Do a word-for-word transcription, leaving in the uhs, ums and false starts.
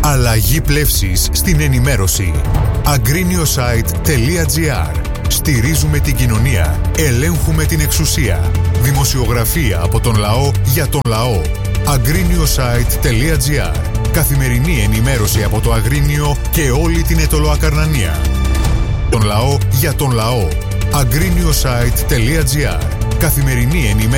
Αλλαγή πλεύσης στην ενημέρωση. agrinio-site.gr. Στηρίζουμε την κοινωνία. Ελέγχουμε την εξουσία. Δημοσιογραφία από τον λαό για τον λαό. agrinio-site.gr. Καθημερινή ενημέρωση από το Αγρίνιο και όλη την Αιτωλοακαρνανία. Τον λαό για τον λαό. agrinio-site.gr. Καθημερινή ενημέρωση